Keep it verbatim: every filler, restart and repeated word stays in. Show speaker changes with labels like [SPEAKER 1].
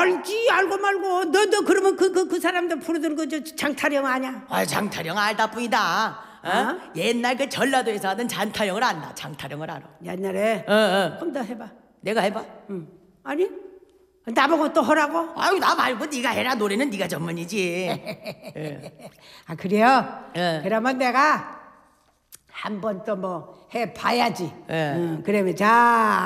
[SPEAKER 1] 알지 알고 말고 너도 그러면 그 그 그 사람들 부르던 그 저 장타령 아냐?
[SPEAKER 2] 아, 장타령 알다 뿐이다. 어?
[SPEAKER 1] 어?
[SPEAKER 2] 옛날 그 전라도에서 하던 장타령을 안다. 장타령을 알아.
[SPEAKER 1] 옛날에
[SPEAKER 2] 어, 어.
[SPEAKER 1] 그럼 너 해봐.
[SPEAKER 2] 내가 해봐.
[SPEAKER 1] 응. 아니 나보고 또 하라고?
[SPEAKER 2] 아유, 나 말고 네가 해라. 노래는 네가 전문이지.
[SPEAKER 1] 아 그래요?
[SPEAKER 2] 예.
[SPEAKER 1] 그러면 내가 한 번 또 뭐 해봐야지.
[SPEAKER 2] 예.
[SPEAKER 1] 응, 그러면 자.